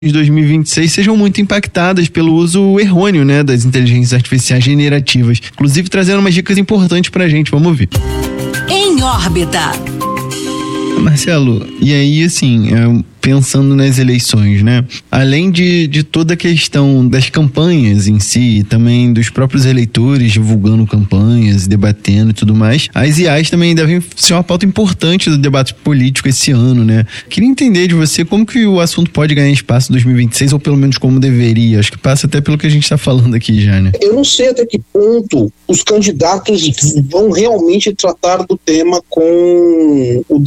de 2026 sejam muito impactadas pelo uso errôneo, né, das inteligências artificiais generativas. Inclusive trazendo umas dicas importantes pra gente. Vamos ouvir. Em órbita. Marcelo, e aí assim, pensando nas eleições, né? Além de toda a questão das campanhas em si, também dos próprios eleitores divulgando campanhas, debatendo e tudo mais, as IAs também devem ser uma pauta importante do debate político esse ano, né? Queria entender de você como que o assunto pode ganhar espaço em 2026, ou pelo menos como deveria. Acho que passa até pelo que a gente está falando aqui já, né? Eu não sei até que ponto os candidatos vão realmente tratar do tema com o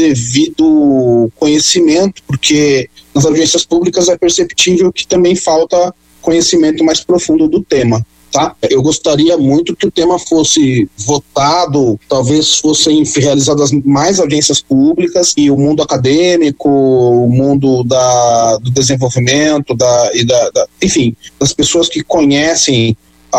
devido conhecimento, porque nas audiências públicas é perceptível que também falta conhecimento mais profundo do tema. Tá? Eu gostaria muito que o tema fosse votado, talvez fossem realizadas mais audiências públicas e o mundo acadêmico, o mundo do desenvolvimento, enfim, das pessoas que conhecem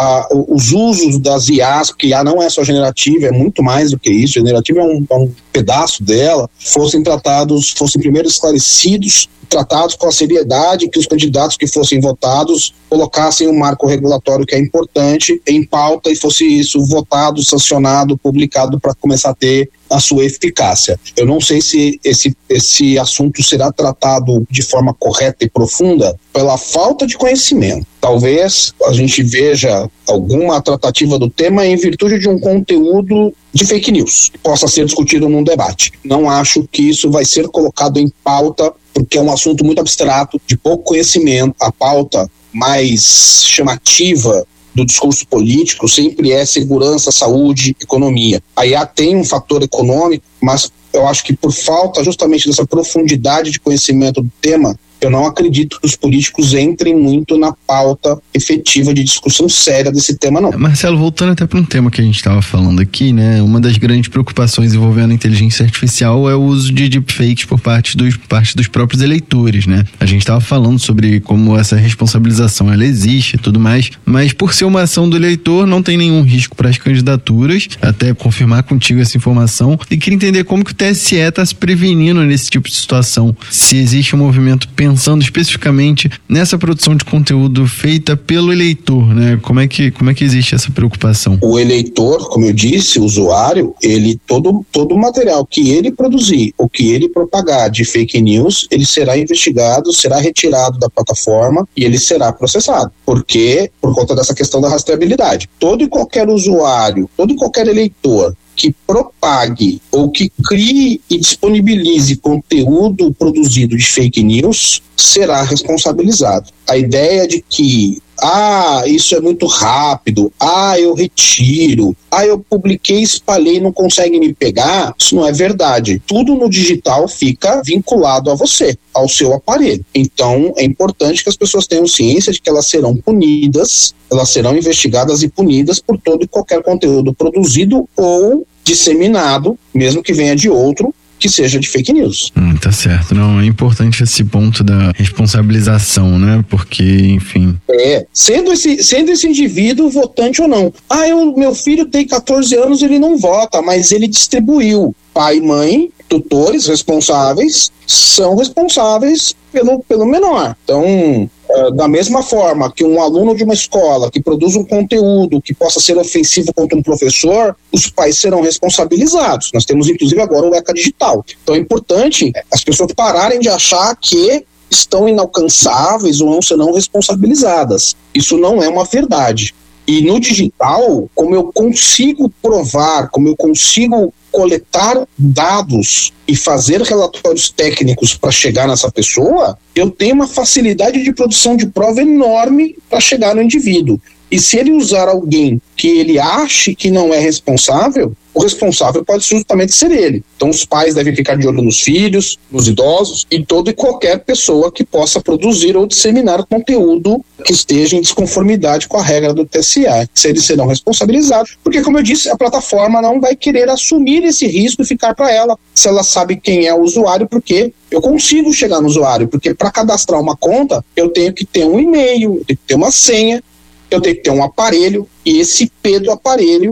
os usos das IAs, porque IA não é só generativa, é muito mais do que isso. Generativa é um pedaço dela, fossem primeiro esclarecidos, tratados com a seriedade que os candidatos que fossem votados colocassem um marco regulatório que é importante em pauta e fosse isso votado, sancionado, publicado para começar a ter a sua eficácia. Eu não sei se esse assunto será tratado de forma correta e profunda pela falta de conhecimento. Talvez a gente veja alguma tratativa do tema em virtude de um conteúdo de fake news que possa ser discutido num debate. Não acho que isso vai ser colocado em pauta, porque é um assunto muito abstrato, de pouco conhecimento. A pauta mais chamativa do discurso político sempre é segurança, saúde, economia. A IA tem um fator econômico, mas eu acho que por falta justamente dessa profundidade de conhecimento do tema, eu não acredito que os políticos entrem muito na pauta efetiva de discussão séria desse tema, não. Marcelo, voltando até para um tema que a gente estava falando aqui, né? Uma das grandes preocupações envolvendo a inteligência artificial é o uso de deepfakes por parte dos próprios eleitores, né? A gente estava falando sobre como essa responsabilização ela existe e tudo mais, mas por ser uma ação do eleitor não tem nenhum risco para as candidaturas, até confirmar contigo essa informação, e queria entender como que o TSE está se prevenindo nesse tipo de situação, se existe um movimento pensando especificamente nessa produção de conteúdo feita pelo eleitor, né? Como é que existe essa preocupação? O eleitor, como eu disse, o usuário, todo o material que ele produzir, ou que ele propagar de fake news, ele será investigado, será retirado da plataforma e ele será processado. Por conta dessa questão da rastreabilidade. Todo e qualquer usuário, todo e qualquer eleitor que propague ou que crie e disponibilize conteúdo produzido de fake news será responsabilizado. A ideia de que isso é muito rápido, eu retiro, eu publiquei, espalhei, não consegue me pegar, isso não é verdade. Tudo no digital fica vinculado a você, ao seu aparelho. Então é importante que as pessoas tenham ciência de que elas serão punidas, elas serão investigadas e punidas por todo e qualquer conteúdo produzido ou disseminado, mesmo que venha de outro, que seja de fake news. Tá certo. Não, é importante esse ponto da responsabilização, né? Porque, enfim... Sendo esse indivíduo votante ou não. Meu filho tem 14 anos, ele não vota, mas ele distribuiu. Pai, mãe, tutores responsáveis são responsáveis pelo menor. Então, da mesma forma que um aluno de uma escola que produz um conteúdo que possa ser ofensivo contra um professor, os pais serão responsabilizados. Nós temos, inclusive, agora o ECA digital. Então é importante as pessoas pararem de achar que estão inalcançáveis ou não serão responsabilizadas. Isso não é uma verdade. E no digital, como eu consigo provar, como eu consigo coletar dados e fazer relatórios técnicos para chegar nessa pessoa, eu tenho uma facilidade de produção de prova enorme para chegar no indivíduo. E se ele usar alguém que ele ache que não é responsável, o responsável pode justamente ser ele. Então os pais devem ficar de olho nos filhos, nos idosos e toda e qualquer pessoa que possa produzir ou disseminar conteúdo que esteja em desconformidade com a regra do TSE. Eles serão responsabilizados, porque, como eu disse, a plataforma não vai querer assumir esse risco e ficar para ela, se ela sabe quem é o usuário, porque eu consigo chegar no usuário, porque para cadastrar uma conta, eu tenho que ter um e-mail, eu tenho que ter uma senha, eu tenho que ter um aparelho, e esse IP do aparelho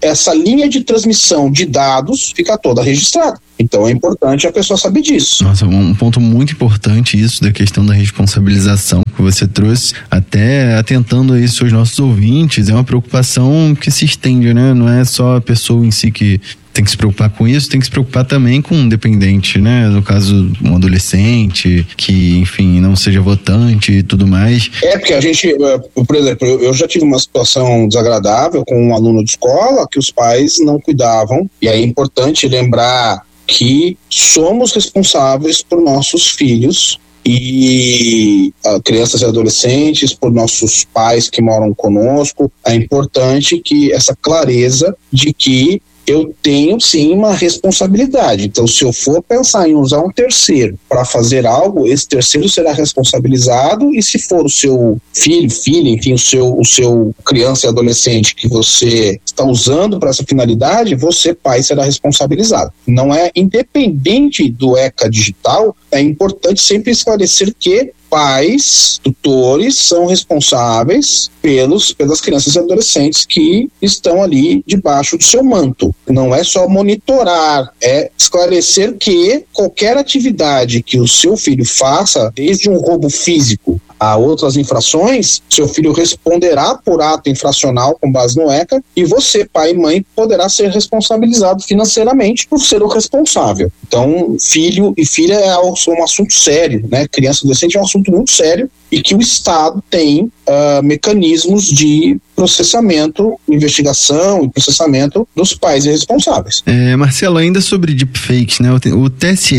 essa linha de transmissão de dados fica toda registrada. Então é importante a pessoa saber disso. Nossa, um ponto muito importante isso da questão da responsabilização que você trouxe, até atentando a isso aos nossos ouvintes, é uma preocupação que se estende, né? Não é só a pessoa em si que tem que se preocupar com isso, tem que se preocupar também com um dependente, né? No caso, um adolescente que, enfim, não seja votante e tudo mais. Porque a gente, por exemplo, eu já tive uma situação desagradável com um aluno de escola que os pais não cuidavam, e é importante lembrar que somos responsáveis por nossos filhos e crianças e adolescentes, por nossos pais que moram conosco. É importante que essa clareza de que eu tenho sim uma responsabilidade. Então, se eu for pensar em usar um terceiro para fazer algo, esse terceiro será responsabilizado, e se for o seu filho, filha, enfim, o seu criança e adolescente que você está usando para essa finalidade, você, pai, será responsabilizado. Não é independente do ECA digital, é importante sempre esclarecer que pais, tutores são responsáveis pelas crianças e adolescentes que estão ali debaixo do seu manto. Não é só monitorar, é esclarecer que qualquer atividade que o seu filho faça, desde um roubo físico a outras infrações, seu filho responderá por ato infracional com base no ECA, e você, pai e mãe, poderá ser responsabilizado financeiramente por ser o responsável. Então, filho e filha é um assunto sério, né? Criança e adolescente é um assunto muito sério, e que o Estado tem mecanismos de processamento, investigação e processamento dos pais responsáveis. Marcelo, ainda sobre deepfakes, né? O TSE,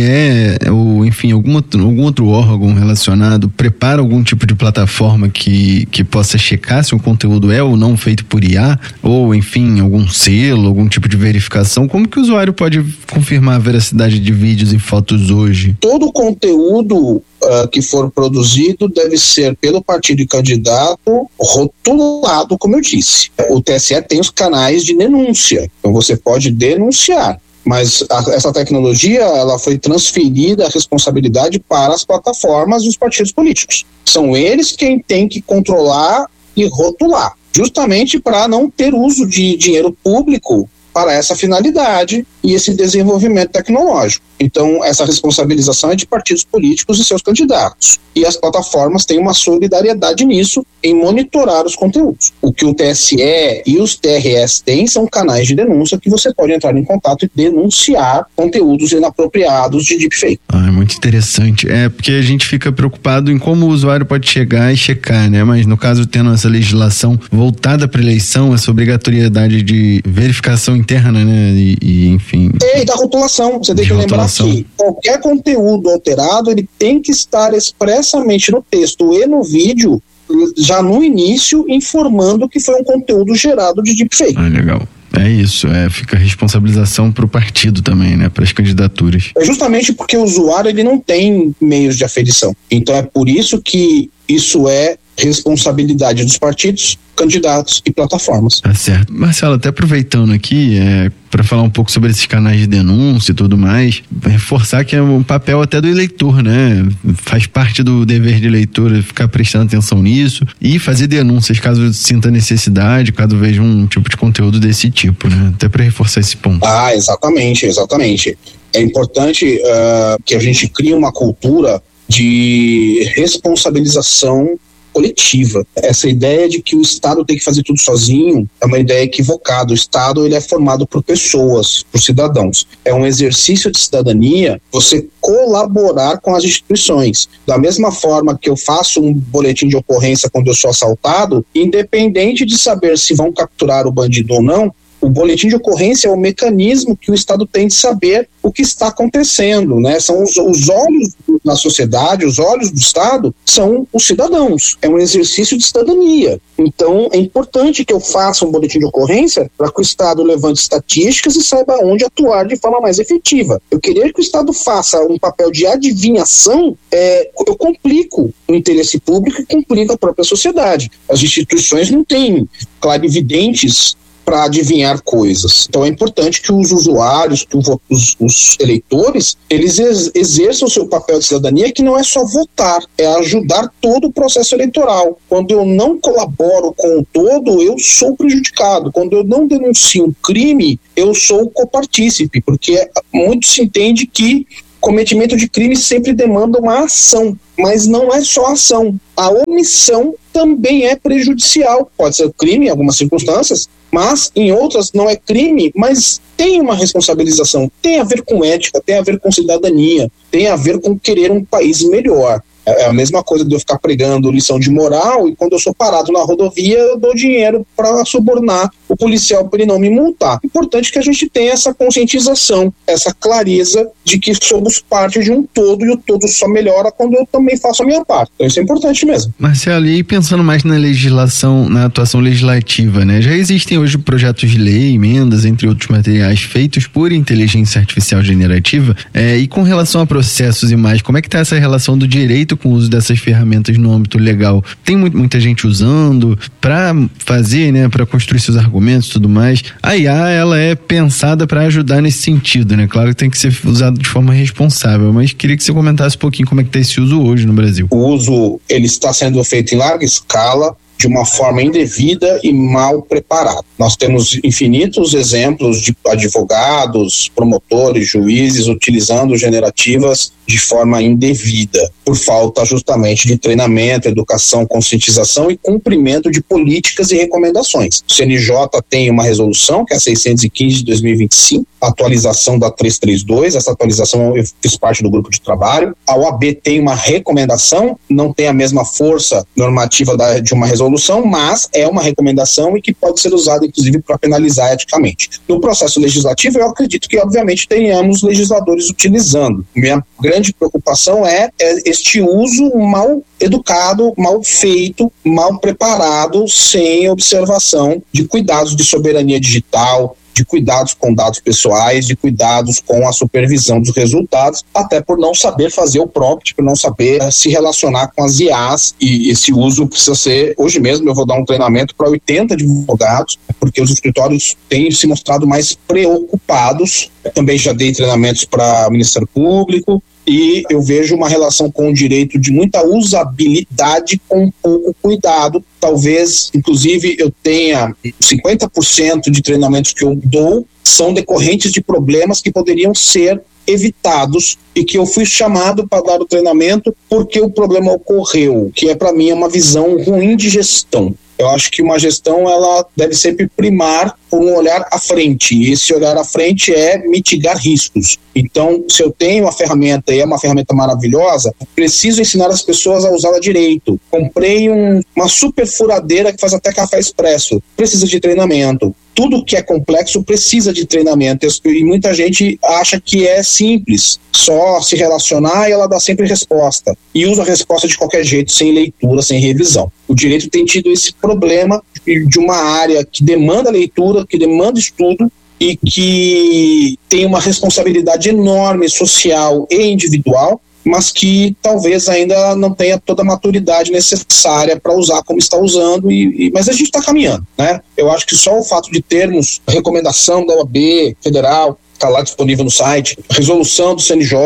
ou enfim, algum outro órgão relacionado, prepara algum tipo de plataforma que possa checar se o conteúdo é ou não feito por IA, ou enfim, algum selo, algum tipo de verificação? Como que o usuário pode confirmar a veracidade de vídeos e fotos hoje? Todo o conteúdo que for produzido deve ser pelo partido e candidato rotulado, como eu disse. O TSE tem os canais de denúncia, então você pode denunciar, mas essa tecnologia ela foi transferida a responsabilidade para as plataformas e os partidos políticos. São eles quem tem que controlar e rotular, justamente para não ter uso de dinheiro público para essa finalidade e esse desenvolvimento tecnológico. Então, essa responsabilização é de partidos políticos e seus candidatos. E as plataformas têm uma solidariedade nisso, em monitorar os conteúdos. O que o TSE e os TRS têm são canais de denúncia que você pode entrar em contato e denunciar conteúdos inapropriados de deepfake. É muito interessante. Porque a gente fica preocupado em como o usuário pode chegar e checar, né? Mas no caso, tendo essa legislação voltada para eleição, essa obrigatoriedade de verificação interna, né? E enfim... E da rotulação. Você tem que lembrar que qualquer conteúdo alterado, ele tem que estar expressamente no texto e no vídeo, já no início, informando que foi um conteúdo gerado de deepfake. Legal. É isso, fica a responsabilização para o partido também, né, para as candidaturas. É justamente porque o usuário ele não tem meios de aferição. Então é por isso que isso é responsabilidade dos partidos, candidatos e plataformas. Tá certo. Marcelo, até aproveitando aqui, para falar um pouco sobre esses canais de denúncia e tudo mais, reforçar que é um papel até do eleitor, né? Faz parte do dever de eleitor ficar prestando atenção nisso e fazer denúncias caso sinta necessidade, caso veja um tipo de conteúdo desse tipo, né? Até para reforçar esse ponto. Exatamente. É importante que a gente crie uma cultura de responsabilização coletiva. Essa ideia de que o Estado tem que fazer tudo sozinho é uma ideia equivocada. O Estado ele é formado por pessoas, por cidadãos. É um exercício de cidadania você colaborar com as instituições. Da mesma forma que eu faço um boletim de ocorrência quando eu sou assaltado, independente de saber se vão capturar o bandido ou não, o boletim de ocorrência é o mecanismo que o Estado tem de saber o que está acontecendo, né? São os olhos da sociedade, os olhos do Estado são os cidadãos. É um exercício de cidadania. Então, é importante que eu faça um boletim de ocorrência para que o Estado levante estatísticas e saiba onde atuar de forma mais efetiva. Eu querer que o Estado faça um papel de adivinhação, eu complico o interesse público e complico a própria sociedade. As instituições não têm clarividentes para adivinhar coisas. Então é importante que os usuários, que os eleitores, eles exerçam o seu papel de cidadania, que não é só votar, é ajudar todo o processo eleitoral. Quando eu não colaboro com o todo, eu sou prejudicado. Quando eu não denuncio um crime, eu sou copartícipe, porque muito se entende que cometimento de crime sempre demanda uma ação, mas não é só ação. A omissão também é prejudicial. Pode ser crime em algumas circunstâncias, mas em outras não é crime, mas tem uma responsabilização. Tem a ver com ética, tem a ver com cidadania, tem a ver com querer um país melhor. É a mesma coisa de eu ficar pregando lição de moral e quando eu sou parado na rodovia eu dou dinheiro para subornar o policial para ele não me multar. Importante que a gente tenha essa conscientização, essa clareza de que somos parte de um todo e o todo só melhora quando eu também faço a minha parte. Então isso é importante mesmo. Marcelo, e pensando mais na legislação, na atuação legislativa, né? Já existem hoje projetos de lei, emendas, entre outros materiais feitos por inteligência artificial generativa, e com relação a processos e mais, como é que está essa relação do direito com o uso dessas ferramentas no âmbito legal? Tem muita gente usando para fazer, né, para construir seus argumentos e tudo mais. A IA, ela é pensada para ajudar nesse sentido, né? Claro que tem que ser usado de forma responsável, mas queria que você comentasse um pouquinho como é que está esse uso hoje no Brasil. O uso, ele está sendo feito em larga escala, de uma forma indevida e mal preparada. Nós temos infinitos exemplos de advogados, promotores, juízes utilizando generativas de forma indevida, por falta justamente de treinamento, educação, conscientização e cumprimento de políticas e recomendações. O CNJ tem uma resolução, que é a 615 de 2025, a atualização da 332, essa atualização eu fiz parte do grupo de trabalho. A OAB tem uma recomendação, não tem a mesma força normativa de uma resolução, mas é uma recomendação e que pode ser usada, inclusive, para penalizar eticamente. No processo legislativo, eu acredito que, obviamente, tenhamos legisladores utilizando. Minha grande preocupação é este uso mal educado, mal feito, mal preparado, sem observação de cuidados de soberania digital, de cuidados com dados pessoais, de cuidados com a supervisão dos resultados, até por não saber fazer o prompt, por não saber se relacionar com as IAs, e esse uso precisa ser, hoje mesmo eu vou dar um treinamento para 80 advogados, porque os escritórios têm se mostrado mais preocupados. Eu também já dei treinamentos para o Ministério Público, e eu vejo uma relação com o direito de muita usabilidade com pouco cuidado. Talvez, inclusive, eu tenha 50% de treinamentos que eu dou são decorrentes de problemas que poderiam ser evitados e que eu fui chamado para dar o treinamento porque o problema ocorreu, que é, para mim, uma visão ruim de gestão. Eu acho que uma gestão, ela deve sempre primar por um olhar à frente, e esse olhar à frente é mitigar riscos. Então, se eu tenho uma ferramenta e é uma ferramenta maravilhosa, preciso ensinar as pessoas a usá-la direito. Comprei uma super furadeira que faz até café expresso, precisa de treinamento. Tudo que é complexo precisa de treinamento, e muita gente acha que é simples, só se relacionar e ela dá sempre resposta, e usa a resposta de qualquer jeito, sem leitura, sem revisão. O direito tem tido esse problema de uma área que demanda leitura, que demanda estudo, e que tem uma responsabilidade enorme social e individual, mas que talvez ainda não tenha toda a maturidade necessária para usar como está usando, mas a gente está caminhando, né? Eu acho que só o fato de termos a recomendação da OAB federal, está lá disponível no site, resolução do CNJ,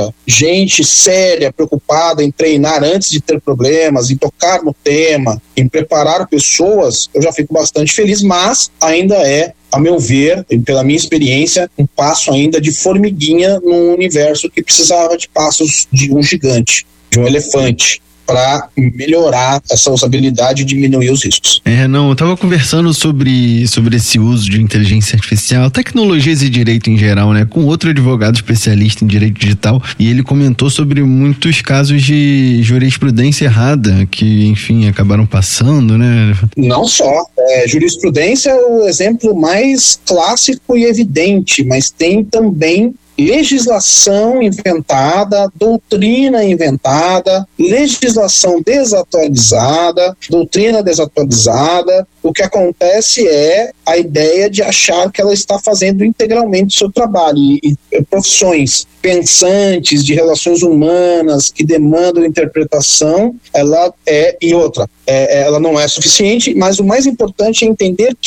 gente séria, preocupada em treinar antes de ter problemas, em tocar no tema, em preparar pessoas, eu já fico bastante feliz, mas ainda é, a meu ver, pela minha experiência, um passo ainda de formiguinha num universo que precisava de passos de um gigante, de um elefante, para melhorar essa usabilidade e diminuir os riscos. Eu estava conversando sobre esse uso de inteligência artificial, tecnologias e direito em geral, né, com outro advogado especialista em direito digital, e ele comentou sobre muitos casos de jurisprudência errada que, enfim, acabaram passando, né? Não só. Jurisprudência é o exemplo mais clássico e evidente, mas tem também legislação inventada, doutrina inventada, legislação desatualizada, doutrina desatualizada. O que acontece é a ideia de achar que ela está fazendo integralmente o seu trabalho, e profissões pensantes de relações humanas que demandam interpretação, ela não é suficiente, mas o mais importante é entender que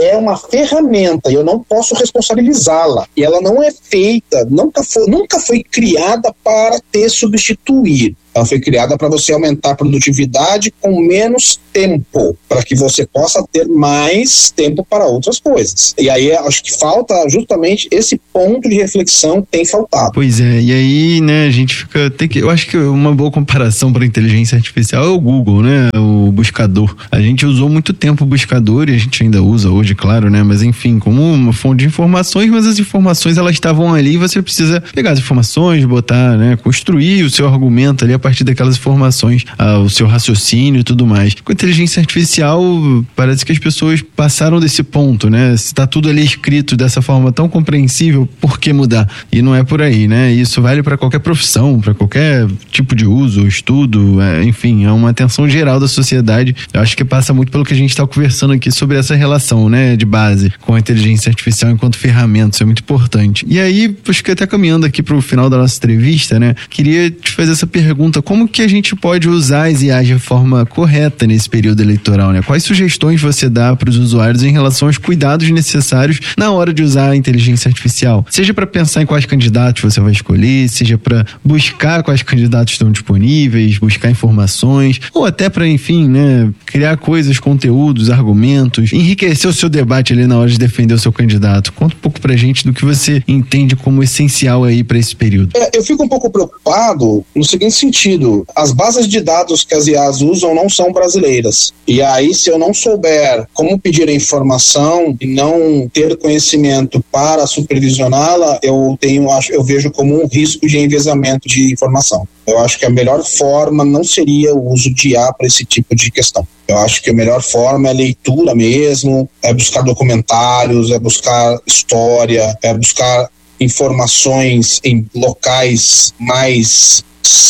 é uma ferramenta e eu não posso responsabilizá-la. E ela não é feita, nunca foi criada para te substituir. Ela foi criada para você aumentar a produtividade com menos tempo, para que você possa ter mais tempo para outras coisas. E aí acho que falta justamente esse ponto de reflexão, tem faltado. Pois é, e aí, né, a gente eu acho que uma boa comparação para a inteligência artificial é o Google, né, o buscador. A gente usou muito tempo o buscador e a gente ainda usa hoje, claro, né, mas enfim, como uma fonte de informações, mas as informações elas estavam ali e você precisa pegar as informações, botar, né, construir o seu argumento ali a partir daquelas informações, o seu raciocínio e tudo mais. Com a inteligência artificial, parece que as pessoas passaram desse ponto, né? Se tá tudo ali escrito dessa forma tão compreensível, por que mudar? E não é por aí, né? Isso vale para qualquer profissão, para qualquer tipo de uso, estudo, enfim, é uma atenção geral da sociedade. Eu acho que passa muito pelo que a gente está conversando aqui sobre essa relação, né, de base com a inteligência artificial enquanto ferramenta. Isso é muito importante. E aí, acho que até caminhando aqui para o final da nossa entrevista, né, queria te fazer essa pergunta: como que a gente pode usar as IAs de forma correta nesse período eleitoral, né? Quais sugestões você dá para os usuários em relação aos cuidados necessários na hora de usar a inteligência artificial? Seja para pensar em quais candidatos você vai escolher, seja para buscar quais candidatos estão disponíveis, buscar informações, ou até para, enfim, né, criar coisas, conteúdos, argumentos, enriquecer o seu debate ali na hora de defender o seu candidato. Conta um pouco pra gente do que você entende como essencial aí para esse período. Eu fico um pouco preocupado no seguinte sentido: as bases de dados que as IAs usam não são brasileiras. E aí, se eu não souber como pedir a informação e não ter conhecimento para supervisioná-la, eu vejo como um risco de enviesamento de informação. Eu acho que a melhor forma não seria o uso de IA para esse tipo de questão. Eu acho que a melhor forma é leitura mesmo, é buscar documentários, é buscar história, é buscar informações em locais mais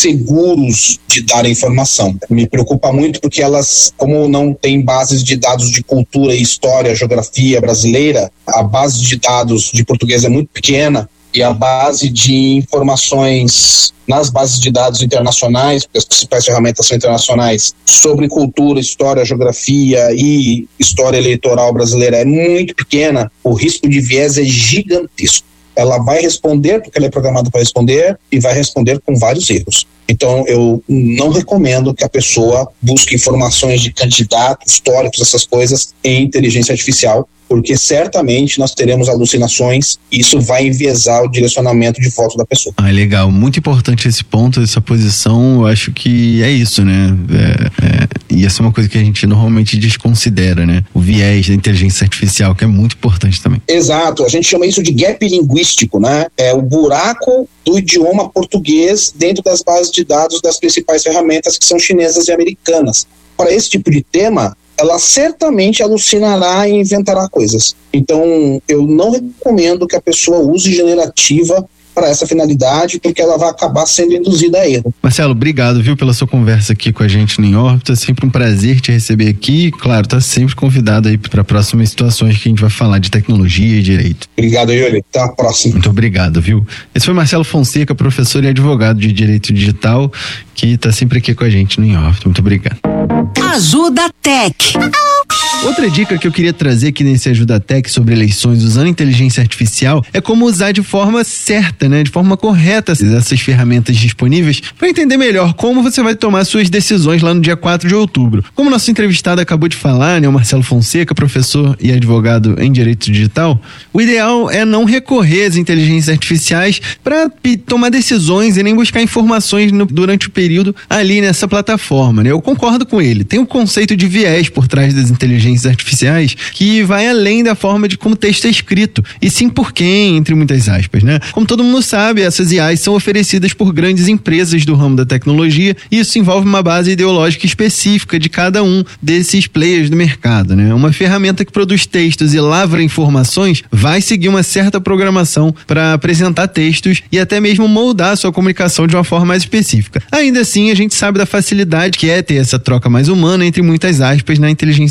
seguros de dar informação. Me preocupa muito porque elas, como não tem bases de dados de cultura, história, geografia brasileira, a base de dados de português é muito pequena e a base de informações nas bases de dados internacionais, porque as principais ferramentas são internacionais, sobre cultura, história, geografia e história eleitoral brasileira é muito pequena, o risco de viés é gigantesco. Ela vai responder porque ela é programada para responder e vai responder com vários erros. Então, eu não recomendo que a pessoa busque informações de candidatos, históricos, essas coisas, em inteligência artificial, porque certamente nós teremos alucinações e isso vai enviesar o direcionamento de voto da pessoa. Legal. Muito importante esse ponto, essa posição. Eu acho que é isso, né? E essa é uma coisa que a gente normalmente desconsidera, né? O viés da inteligência artificial, que é muito importante também. Exato. A gente chama isso de gap linguístico, né? É o buraco do idioma português dentro das bases de dados das principais ferramentas que são chinesas e americanas. Para esse tipo de tema, ela certamente alucinará e inventará coisas. Então, eu não recomendo que a pessoa use generativa para essa finalidade, porque ela vai acabar sendo induzida a erro. Marcelo, obrigado, viu, pela sua conversa aqui com a gente no Em Órbita. É sempre um prazer te receber aqui. Claro, tá sempre convidado aí para próximas situações que a gente vai falar de tecnologia e direito. Obrigado, Yuri. Até a próxima. Muito obrigado, viu? Esse foi Marcelo Fonseca, professor e advogado de Direito Digital, que tá sempre aqui com a gente no Em Órbita. Muito obrigado. Ajuda Tech. Outra dica que eu queria trazer aqui nesse Ajuda Tech sobre eleições usando inteligência artificial é como usar de forma certa, né, de forma correta essas ferramentas disponíveis para entender melhor como você vai tomar suas decisões lá no dia 4 de outubro. Como nosso entrevistado acabou de falar, né, o Marcelo Fonseca, professor e advogado em Direito Digital, o ideal é não recorrer às inteligências artificiais para tomar decisões e nem buscar informações durante o período ali nessa plataforma, né? Eu concordo com ele. Tem um conceito de viés por trás das inteligências artificiais que vai além da forma de como o texto é escrito, e sim por quem, entre muitas aspas, né? Como todo mundo sabe, essas IAs são oferecidas por grandes empresas do ramo da tecnologia e isso envolve uma base ideológica específica de cada um desses players do mercado, né? Uma ferramenta que produz textos e lavra informações vai seguir uma certa programação para apresentar textos e até mesmo moldar a sua comunicação de uma forma mais específica. Ainda assim, a gente sabe da facilidade que é ter essa troca mais humana, entre muitas aspas, na inteligência artificial.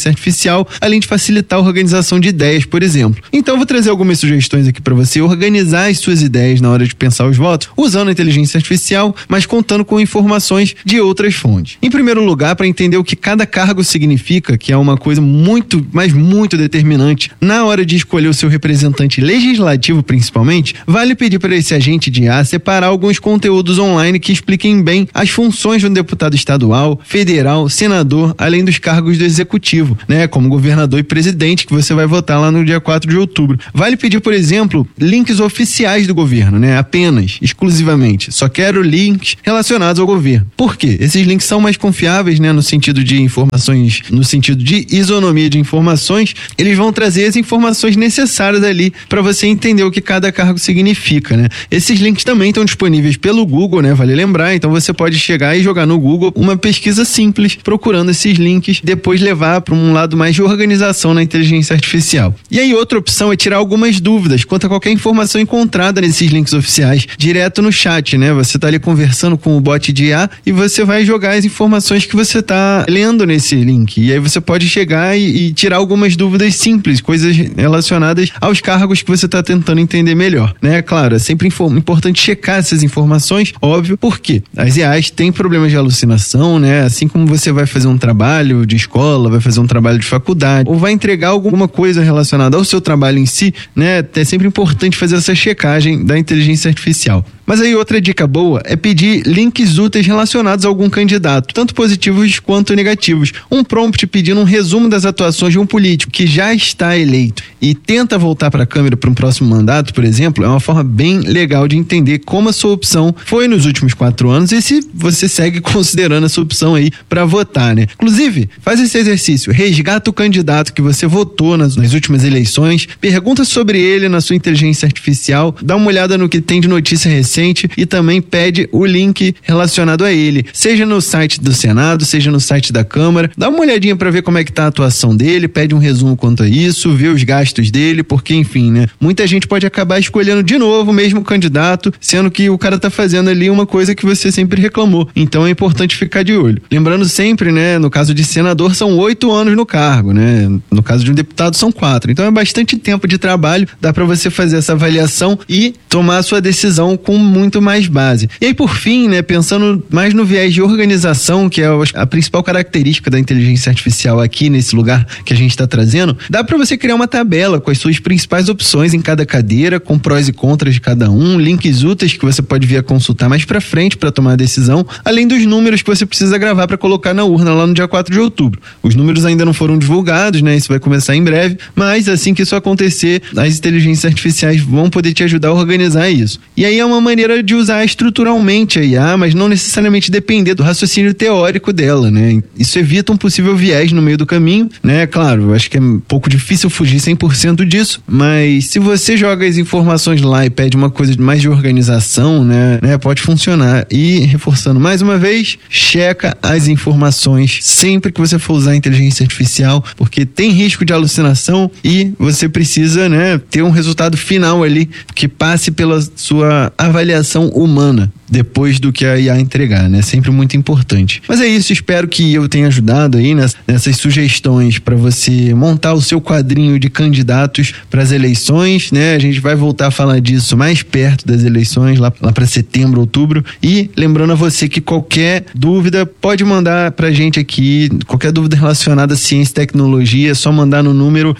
artificial, além de facilitar a organização de ideias, por exemplo. Então, eu vou trazer algumas sugestões aqui para você organizar as suas ideias na hora de pensar os votos, usando a inteligência artificial, mas contando com informações de outras fontes. Em primeiro lugar, para entender o que cada cargo significa, que é uma coisa muito, mas muito determinante, na hora de escolher o seu representante legislativo, principalmente, vale pedir para esse agente de IA separar alguns conteúdos online que expliquem bem as funções de um deputado estadual, federal, senador, além dos cargos do executivo, né, como governador e presidente, que você vai votar lá no dia 4 de outubro. Vale pedir, por exemplo, links oficiais do governo, né, apenas, exclusivamente. Só quero links relacionados ao governo. Por quê? Esses links são mais confiáveis, né, no sentido de informações, no sentido de isonomia de informações, eles vão trazer as informações necessárias ali para você entender o que cada cargo significa, né? Esses links também estão disponíveis pelo Google, né? Vale lembrar, então você pode chegar e jogar no Google uma pesquisa simples, procurando esses links, depois levar para um lado mais de organização na inteligência artificial. E aí outra opção é tirar algumas dúvidas quanto a qualquer informação encontrada nesses links oficiais, direto no chat, né? Você tá ali conversando com o bot de IA e você vai jogar as informações que você tá lendo nesse link. E aí você pode chegar e tirar algumas dúvidas simples, coisas relacionadas aos cargos que você tá tentando entender melhor, né? Claro, é sempre importante checar essas informações, óbvio, porque as IAs têm problemas de alucinação, né? Assim como você vai fazer um trabalho de escola, vai fazer um trabalho de faculdade, ou vai entregar alguma coisa relacionada ao seu trabalho em si, né? É sempre importante fazer essa checagem da inteligência artificial. Mas aí outra dica boa é pedir links úteis relacionados a algum candidato, tanto positivos quanto negativos. Um prompt pedindo um resumo das atuações de um político que já está eleito e tenta voltar para a câmera para um próximo mandato, por exemplo, é uma forma bem legal de entender como a sua opção foi nos últimos 4 anos e se você segue considerando a sua opção aí para votar, né? Inclusive, faz esse exercício, resgata o candidato que você votou nas últimas eleições, pergunta sobre ele na sua inteligência artificial, dá uma olhada no que tem de notícia recente e também pede o link relacionado a ele, seja no site do Senado, seja no site da Câmara, dá uma olhadinha para ver como é que tá a atuação dele, pede um resumo quanto a isso, vê os gastos dele, porque enfim, né, muita gente pode acabar escolhendo de novo o mesmo candidato, sendo que o cara tá fazendo ali uma coisa que você sempre reclamou, então é importante ficar de olho. Lembrando sempre, né, no caso de senador são 8 anos no cargo, né, no caso de um deputado são 4, então é bastante tempo de trabalho, dá para você fazer essa avaliação e tomar a sua decisão com muito mais base. E aí, por fim, né, pensando mais no viés de organização, que é a principal característica da inteligência artificial aqui nesse lugar que a gente está trazendo, dá para você criar uma tabela com as suas principais opções em cada cadeira, com prós e contras de cada um, links úteis que você pode vir a consultar mais para frente para tomar a decisão, além dos números que você precisa gravar para colocar na urna lá no dia 4 de outubro. Os números ainda não foram divulgados, né? Isso vai começar em breve, mas assim que isso acontecer, as inteligências artificiais vão poder te ajudar a organizar isso. E aí é uma maneira de usar estruturalmente a IA, mas não necessariamente depender do raciocínio teórico dela, né? Isso evita um possível viés no meio do caminho, né? Claro, eu acho que é um pouco difícil fugir 100% disso, mas se você joga as informações lá e pede uma coisa mais de organização, né? Pode funcionar. E, reforçando mais uma vez, checa as informações sempre que você for usar a inteligência artificial, porque tem risco de alucinação e você precisa, né, ter um resultado final ali que passe pela sua avaliação humana depois do que a IA entregar, né? Sempre muito importante. Mas é isso, espero que eu tenha ajudado aí nessas sugestões para você montar o seu quadrinho de candidatos para as eleições, né? A gente vai voltar a falar disso mais perto das eleições, lá para setembro, outubro. E lembrando a você que qualquer dúvida pode mandar pra gente aqui, qualquer dúvida relacionada a ciência e tecnologia, é só mandar no número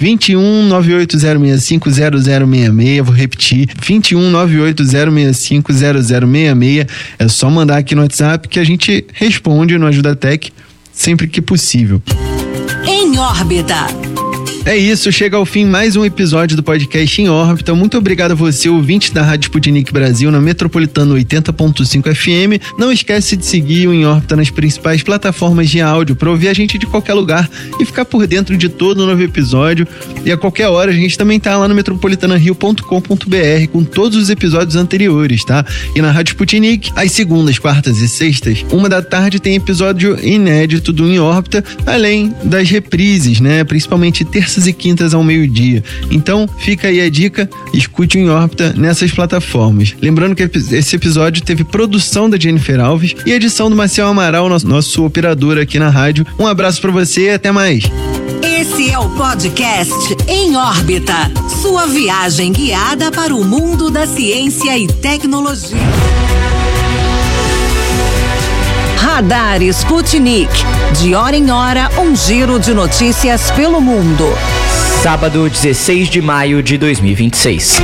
21-98065-0066, vou repetir, 21-98065-0066. É só mandar aqui no WhatsApp que a gente responde no Ajuda Tech sempre que possível. Em órbita. É isso, chega ao fim mais um episódio do podcast Em Órbita. Muito obrigado a você, ouvinte da Rádio Sputnik Brasil, na Metropolitana 80.5 FM. Não esquece de seguir o Em Órbita nas principais plataformas de áudio para ouvir a gente de qualquer lugar e ficar por dentro de todo novo episódio. E a qualquer hora a gente também tá lá no metropolitanario.com.br com todos os episódios anteriores, tá? E na Rádio Sputnik, às segundas, quartas e sextas, 13h, tem episódio inédito do Em Órbita, além das reprises, né? Principalmente terça terças e quintas ao meio-dia. Então, fica aí a dica, escute o Em Órbita nessas plataformas. Lembrando que esse episódio teve produção da Jennifer Alves e edição do Maciel Amaral, nosso operador aqui na rádio. Um abraço pra você e até mais. Esse é o podcast Em Órbita, sua viagem guiada para o mundo da ciência e tecnologia. Radar Sputnik. De hora em hora, um giro de notícias pelo mundo. Sábado, 16 de maio de 2026.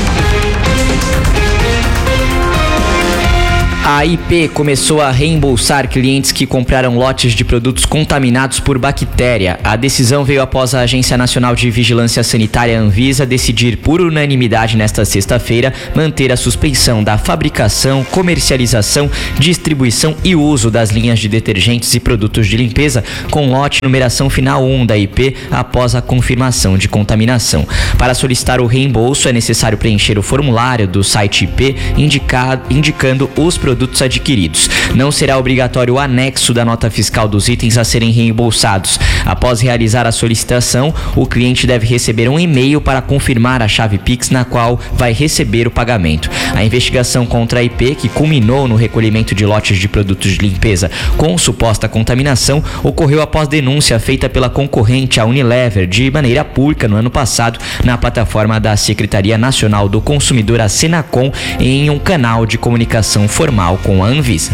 A IP começou a reembolsar clientes que compraram lotes de produtos contaminados por bactéria. A decisão veio após a Agência Nacional de Vigilância Sanitária, Anvisa, decidir por unanimidade nesta sexta-feira manter a suspensão da fabricação, comercialização, distribuição e uso das linhas de detergentes e produtos de limpeza com lote numeração final 1 da IP após a confirmação de contaminação. Para solicitar o reembolso é necessário preencher o formulário do site IP indicando os produtos adquiridos. Não será obrigatório o anexo da nota fiscal dos itens a serem reembolsados. Após realizar a solicitação, o cliente deve receber um e-mail para confirmar a chave Pix na qual vai receber o pagamento. A investigação contra a IP, que culminou no recolhimento de lotes de produtos de limpeza com suposta contaminação, ocorreu após denúncia feita pela concorrente, a Unilever, de maneira pública no ano passado na plataforma da Secretaria Nacional do Consumidor, a Senacom, em um canal de comunicação formal com a Anvisa.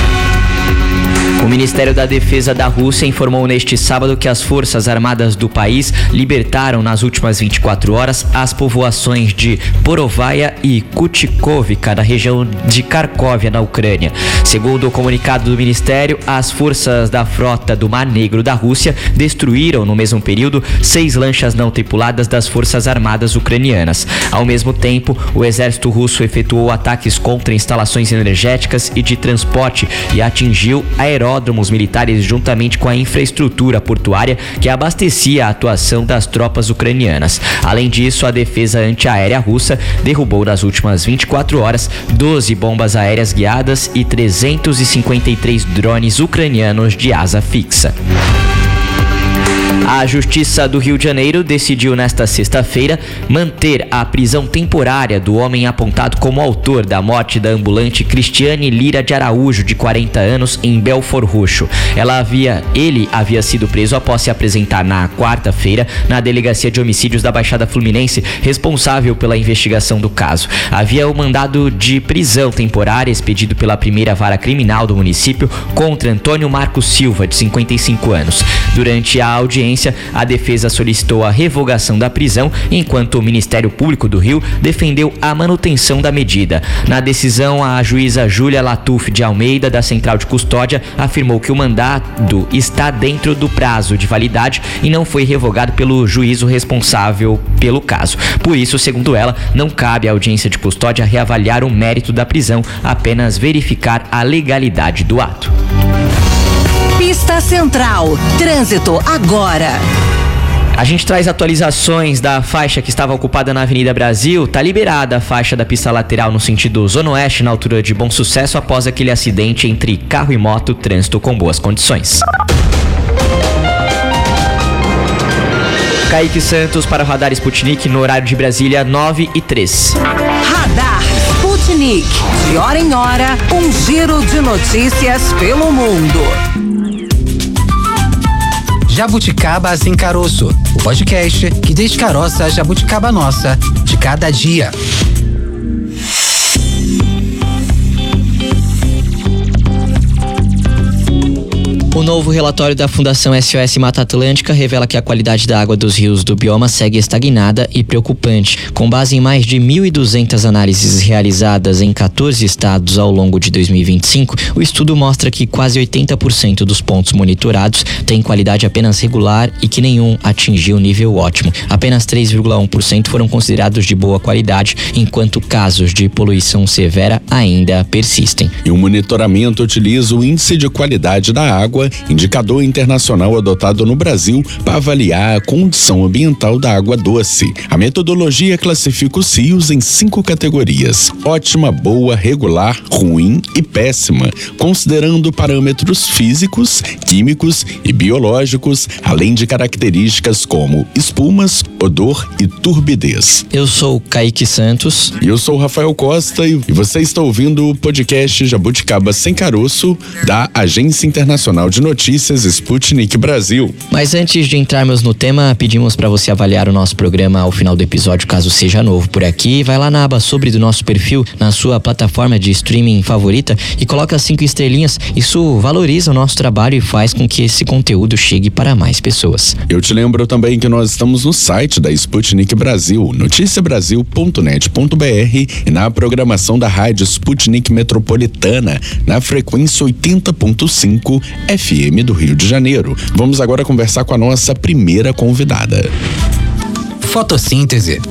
O Ministério da Defesa da Rússia informou neste sábado que as forças armadas do país libertaram nas últimas 24 horas as povoações de Borovaia e Kutikovka, na região de Kharkovia, na Ucrânia. Segundo o comunicado do Ministério, as forças da frota do Mar Negro da Rússia destruíram no mesmo período 6 lanchas não tripuladas das forças armadas ucranianas. Ao mesmo tempo, o exército russo efetuou ataques contra instalações energéticas e de transporte e atingiu aeródromos militares juntamente com a infraestrutura portuária que abastecia a atuação das tropas ucranianas. Além disso, a defesa antiaérea russa derrubou nas últimas 24 horas 12 bombas aéreas guiadas e 353 drones ucranianos de asa fixa. A Justiça do Rio de Janeiro decidiu nesta sexta-feira manter a prisão temporária do homem apontado como autor da morte da ambulante Cristiane Lira de Araújo, de 40 anos, em Belford Roxo. Ele havia sido preso após se apresentar na quarta-feira na Delegacia de Homicídios da Baixada Fluminense, responsável pela investigação do caso. Havia o mandado de prisão temporária expedido pela primeira vara criminal do município contra Antônio Marcos Silva, de 55 anos. Durante a audiência, a defesa solicitou a revogação da prisão, enquanto o Ministério Público do Rio defendeu a manutenção da medida. Na decisão, a juíza Júlia Latuf de Almeida, da Central de Custódia, afirmou que o mandado está dentro do prazo de validade e não foi revogado pelo juízo responsável pelo caso. Por isso, segundo ela, não cabe à audiência de custódia reavaliar o mérito da prisão, apenas verificar a legalidade do ato. Pista Central. Trânsito agora. A gente traz atualizações da faixa que estava ocupada na Avenida Brasil. Tá liberada a faixa da pista lateral no sentido Zona Oeste, na altura de Bom Sucesso, após aquele acidente entre carro e moto. Trânsito com boas condições. Kaique Santos para o Radar Sputnik, no horário de Brasília, 9h03. Radar Sputnik. De hora em hora, um giro de notícias pelo mundo. Jabuticaba Sem Caroço, o podcast que descaroça a jabuticaba nossa de cada dia. O novo relatório da Fundação SOS Mata Atlântica revela que a qualidade da água dos rios do bioma segue estagnada e preocupante. Com base em mais de 1.200 análises realizadas em 14 estados ao longo de 2025, o estudo mostra que quase 80% dos pontos monitorados têm qualidade apenas regular e que nenhum atingiu nível ótimo. Apenas 3,1% foram considerados de boa qualidade, enquanto casos de poluição severa ainda persistem. E o monitoramento utiliza o índice de qualidade da água indicador internacional adotado no Brasil para avaliar a condição ambiental da água doce. A metodologia classifica os rios em 5 categorias: ótima, boa, regular, ruim e péssima, considerando parâmetros físicos, químicos e biológicos, além de características como espumas, odor e turbidez. Eu sou Kaique Santos. E eu sou Rafael Costa e você está ouvindo o podcast Jabuticaba Sem Caroço da Agência Internacional de Notícias Sputnik Brasil. Mas antes de entrarmos no tema, pedimos para você avaliar o nosso programa ao final do episódio, caso seja novo por aqui. Vai lá na aba sobre do nosso perfil, na sua plataforma de streaming favorita e coloca 5 estrelinhas. Isso valoriza o nosso trabalho e faz com que esse conteúdo chegue para mais pessoas. Eu te lembro também que nós estamos no site da Sputnik Brasil, noticiabrasil.net.br, e na programação da rádio Sputnik Metropolitana, na frequência 80.5 FM do Rio de Janeiro. Vamos agora conversar com a nossa primeira convidada. Fotossíntese.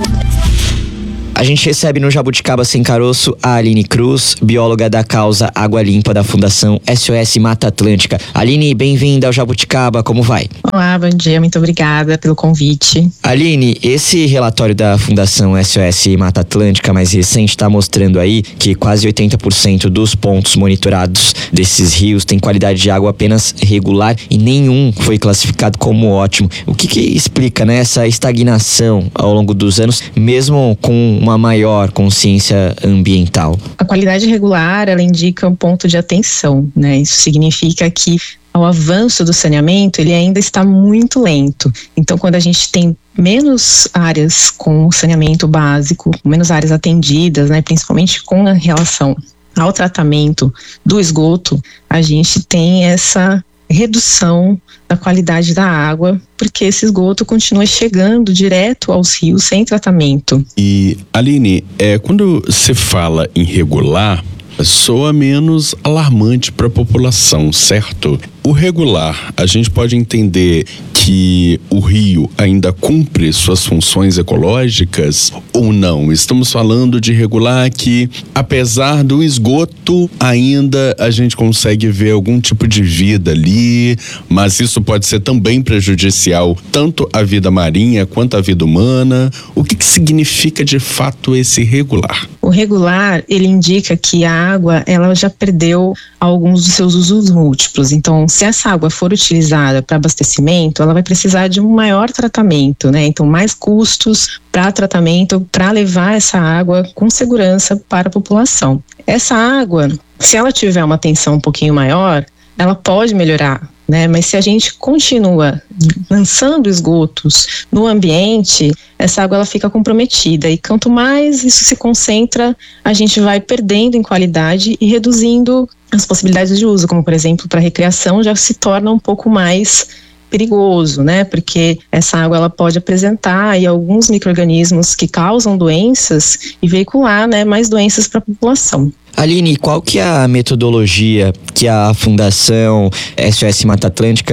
A gente recebe no Jabuticaba Sem Caroço a Aline Cruz, bióloga da causa Água Limpa da Fundação SOS Mata Atlântica. Aline, bem-vinda ao Jabuticaba, como vai? Olá, bom dia, muito obrigada pelo convite. Aline, esse relatório da Fundação SOS Mata Atlântica mais recente está mostrando aí que quase 80% dos pontos monitorados desses rios tem qualidade de água apenas regular e nenhum foi classificado como ótimo. O que explica, né, essa estagnação ao longo dos anos, mesmo com uma maior consciência ambiental? A qualidade regular, ela indica um ponto de atenção, né? Isso significa que o avanço do saneamento, ele ainda está muito lento. Então, quando a gente tem menos áreas com saneamento básico, menos áreas atendidas, né, principalmente com a relação ao tratamento do esgoto, a gente tem essa redução da qualidade da água, porque esse esgoto continua chegando direto aos rios sem tratamento. E, Aline, quando se fala em regular, soa menos alarmante para a população, certo? O regular, a gente pode entender que o rio ainda cumpre suas funções ecológicas ou não? Estamos falando de regular que, apesar do esgoto, ainda a gente consegue ver algum tipo de vida ali, mas isso pode ser também prejudicial tanto à vida marinha quanto à vida humana. O que significa de fato esse regular? O regular, ele indica que a água, ela já perdeu alguns dos seus usos múltiplos. Então, se essa água for utilizada para abastecimento, ela vai precisar de um maior tratamento, né? Então, mais custos para tratamento, para levar essa água com segurança para a população. Essa água, se ela tiver uma tensão um pouquinho maior, ela pode melhorar, né? Mas se a gente continua lançando esgotos no ambiente, essa água ela fica comprometida, e quanto mais isso se concentra, a gente vai perdendo em qualidade e reduzindo as possibilidades de uso, como por exemplo para recreação já se torna um pouco mais perigoso, né? Porque essa água ela pode apresentar aí alguns micro-organismos que causam doenças e veicular, né, mais doenças para a população. Aline, qual que é a metodologia que a Fundação SOS Mata Atlântica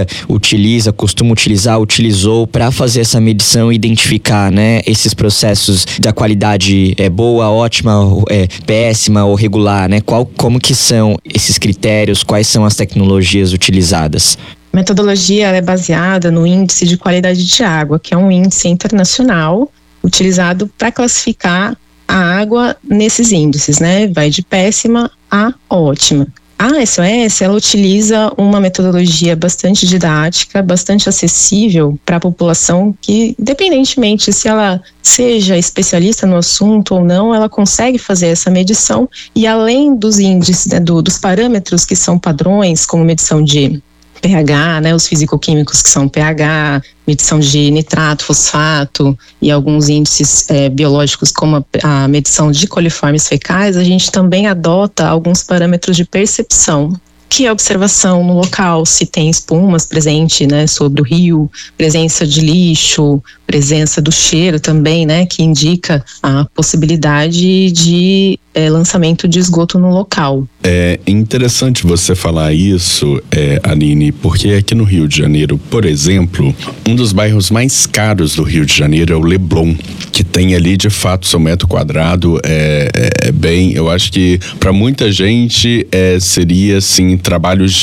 utilizou para fazer essa medição e identificar, né, esses processos da qualidade boa, ótima, péssima ou regular, né? Como que são esses critérios, quais são as tecnologias utilizadas? A metodologia ela é baseada no Índice de Qualidade de Água, que é um índice internacional utilizado para classificar a água nesses índices, né? Vai de péssima a ótima. A SOS, ela utiliza uma metodologia bastante didática, bastante acessível para a população, que, independentemente se ela seja especialista no assunto ou não, ela consegue fazer essa medição, e além dos índices, né, dos parâmetros que são padrões, como medição de pH, né, os fisicoquímicos que são pH, medição de nitrato, fosfato e alguns índices biológicos como a medição de coliformes fecais, a gente também adota alguns parâmetros de percepção, que é a observação no local, se tem espumas presente, né, sobre o rio, presença de lixo, presença do cheiro também, né, que indica a possibilidade de lançamento de esgoto no local. É interessante você falar isso, Aline, porque aqui no Rio de Janeiro, por exemplo, um dos bairros mais caros do Rio de Janeiro é o Leblon, que tem ali de fato seu metro quadrado bem, eu acho que para muita gente seria assim trabalhos de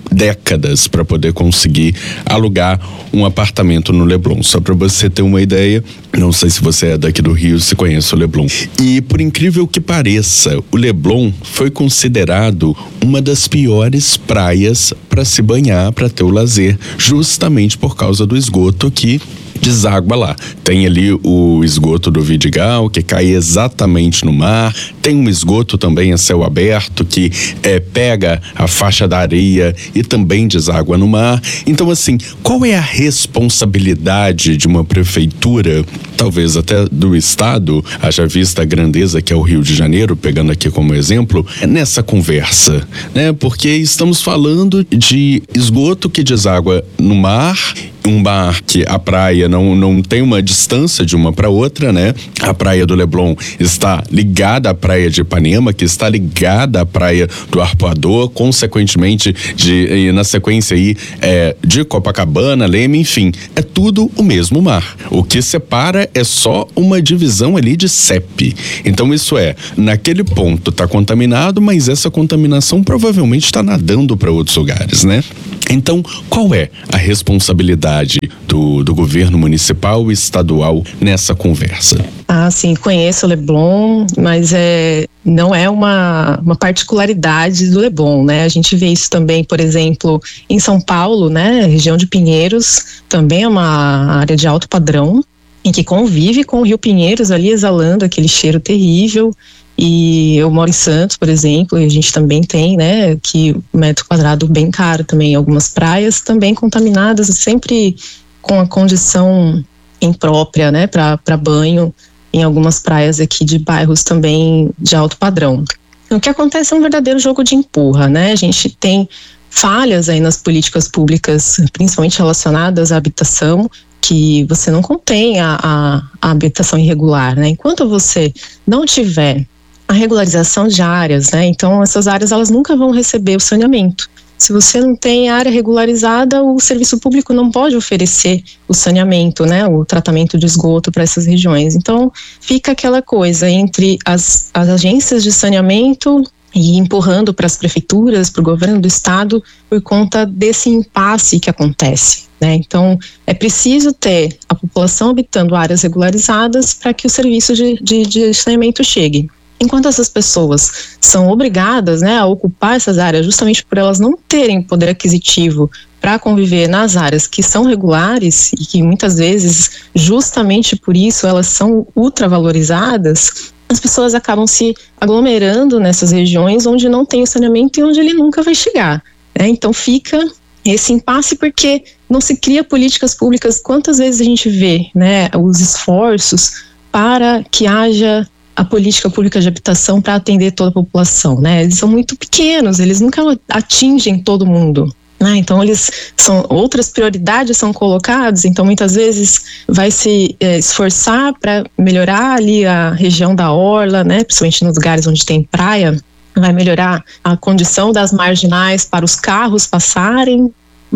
décadas para poder conseguir alugar um apartamento no Leblon. Só para você ter uma ideia, não sei se você é daqui do Rio, se conhece o Leblon. E por incrível que pareça, o Leblon foi considerado uma das piores praias para se banhar, para ter o lazer, justamente por causa do esgoto que deságua lá. Tem ali o esgoto do Vidigal, que cai exatamente no mar. Tem um esgoto também a céu aberto, que pega a faixa da areia e também deságua no mar. Então, assim, qual é a responsabilidade de uma prefeitura, talvez até do estado, haja vista a grandeza que é o Rio de Janeiro, pegando aqui como exemplo, nessa conversa, né? Porque estamos falando de esgoto que deságua no mar, um mar que a praia não tem uma distância de uma para outra, né? A praia do Leblon está ligada à praia de Ipanema, que está ligada à praia do Arpoador, consequentemente na sequência aí de Copacabana, Leme, enfim, é tudo o mesmo mar. O que separa é só uma divisão ali de CEP. Então isso naquele ponto está contaminado, mas essa contaminação provavelmente está nadando para outros lugares, né? Então, qual é a responsabilidade do governo municipal e estadual nessa conversa? Sim, conheço o Leblon, mas não é uma particularidade do Leblon, né? A gente vê isso também, por exemplo, em São Paulo, né? Região de Pinheiros, também é uma área de alto padrão, em que convive com o Rio Pinheiros ali exalando aquele cheiro terrível. E eu moro em Santos, por exemplo, e a gente também tem, né, que metro quadrado bem caro também, algumas praias também contaminadas, sempre com a condição imprópria, né, para banho, em algumas praias aqui de bairros também de alto padrão. O que acontece é um verdadeiro jogo de empurra, né, a gente tem falhas aí nas políticas públicas, principalmente relacionadas à habitação, que você não contém a habitação irregular, né, enquanto você não tiver a regularização de áreas, né? Então essas áreas elas nunca vão receber o saneamento. Se você não tem área regularizada, o serviço público não pode oferecer o saneamento, né? O tratamento de esgoto para essas regiões. Então fica aquela coisa entre as agências de saneamento e empurrando para as prefeituras, para o governo do estado, por conta desse impasse que acontece, né? Então é preciso ter a população habitando áreas regularizadas para que o serviço de saneamento chegue. Enquanto essas pessoas são obrigadas, né, a ocupar essas áreas justamente por elas não terem poder aquisitivo para conviver nas áreas que são regulares e que muitas vezes, justamente por isso, elas são ultravalorizadas, as pessoas acabam se aglomerando nessas regiões onde não tem o saneamento e onde ele nunca vai chegar, né? Então fica esse impasse porque não se cria políticas públicas. Quantas vezes a gente vê, né, os esforços para que haja a política pública de habitação para atender toda a população, né? Eles são muito pequenos, eles nunca atingem todo mundo, né? Então outras prioridades são colocadas, então muitas vezes vai se esforçar para melhorar ali a região da orla, né? Principalmente nos lugares onde tem praia, vai melhorar a condição das marginais para os carros passarem,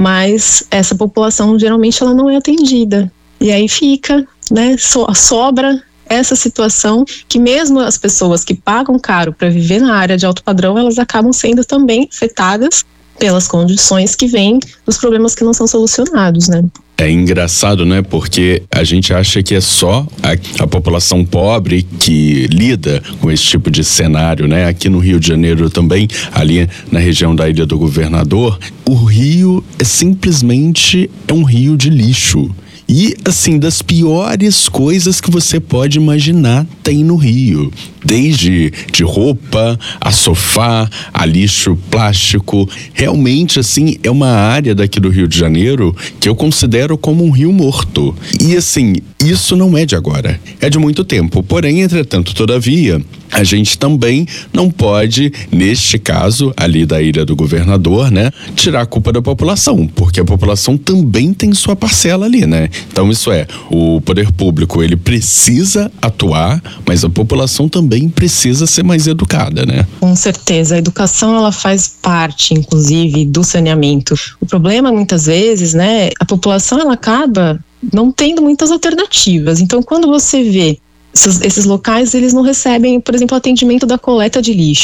mas essa população geralmente ela não é atendida, e aí fica, né? Sobra essa situação que mesmo as pessoas que pagam caro para viver na área de alto padrão, elas acabam sendo também afetadas pelas condições que vêm dos problemas que não são solucionados, né? É engraçado, né? Porque a gente acha que é só a população pobre que lida com esse tipo de cenário, né? Aqui no Rio de Janeiro também, ali na região da Ilha do Governador, o rio simplesmente é um rio de lixo. E, assim, das piores coisas que você pode imaginar tem no Rio. Desde de roupa, a sofá, a lixo plástico. Realmente, assim, é uma área daqui do Rio de Janeiro que eu considero como um rio morto. E, assim, isso não é de agora. É de muito tempo. Porém, entretanto, todavia, a gente também não pode, neste caso, ali da Ilha do Governador, né, tirar a culpa da população, porque a população também tem sua parcela ali, né? Então isso o poder público, ele precisa atuar, mas a população também precisa ser mais educada, né? Com certeza, a educação ela faz parte, inclusive, do saneamento. O problema, muitas vezes, né, a população ela acaba não tendo muitas alternativas. Então, quando você vê esses locais, eles não recebem, por exemplo, atendimento da coleta de lixo.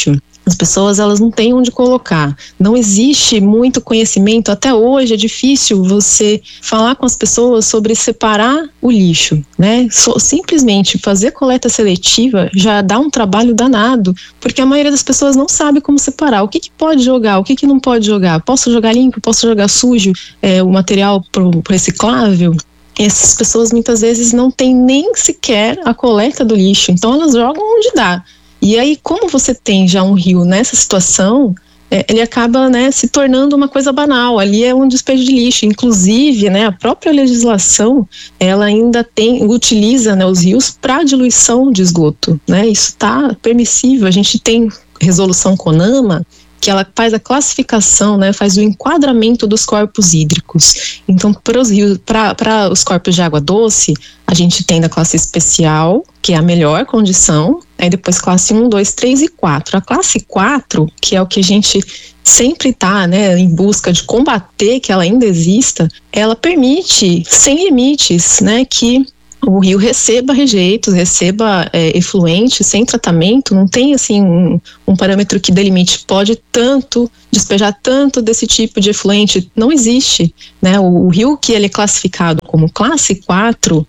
As pessoas, elas não têm onde colocar. Não existe muito conhecimento. Até hoje é difícil você falar com as pessoas sobre separar o lixo, né? Simplesmente fazer coleta seletiva já dá um trabalho danado, porque a maioria das pessoas não sabe como separar. O que pode jogar, o que não pode jogar? Posso jogar limpo, posso jogar sujo, o material pro reciclável? Essas pessoas muitas vezes não têm nem sequer a coleta do lixo, então elas jogam onde dá. E aí, como você tem já um rio nessa situação, ele acaba, né, se tornando uma coisa banal. Ali é um despejo de lixo. Inclusive, né, a própria legislação, ela ainda utiliza, né, os rios para diluição de esgoto, né? Isso está permissível. A gente tem resolução CONAMA, que ela faz a classificação, né, faz o enquadramento dos corpos hídricos. Então, para os rios, para os corpos de água doce, a gente tem da classe especial, que é a melhor condição, aí depois classe 1, 2, 3 e 4. A classe 4, que é o que a gente sempre está, né, em busca de combater, que ela ainda exista, ela permite, sem limites, né, que o rio receba rejeitos, receba efluentes sem tratamento. Não tem assim um parâmetro que delimite, pode tanto despejar tanto desse tipo de efluente, não existe, né? O rio que ele é classificado como classe 4,